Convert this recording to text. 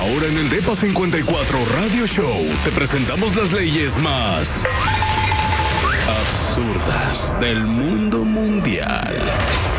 Ahora en el DEPA 54 Radio Show te presentamos las leyes más absurdas del mundo mundial.